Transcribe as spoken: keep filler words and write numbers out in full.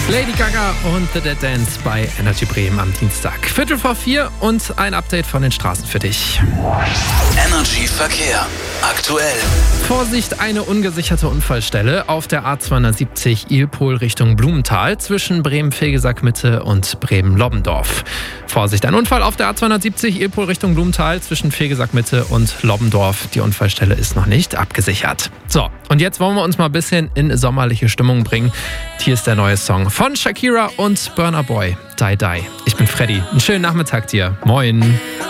Lady Gaga und The Dead Dance bei Energy Bremen am Dienstag. Viertel vor vier und ein Update von den Straßen für dich. Energy Verkehr. Aktuell. Vorsicht, eine ungesicherte Unfallstelle auf der A zweihundertsiebzig Ilpol Richtung Blumenthal zwischen Bremen-Vegesack-Mitte und Bremen-Lobbendorf. Vorsicht, ein Unfall auf der A zweihundertsiebzig Ilpol Richtung Blumenthal zwischen Vegesack-Mitte und Lobbendorf. Die Unfallstelle ist noch nicht abgesichert. So, und jetzt wollen wir uns mal ein bisschen in sommerliche Stimmung bringen. Hier ist der neue Song von Shakira und Burna Boy, Die Die. Ich bin Freddy. Einen schönen Nachmittag dir. Moin.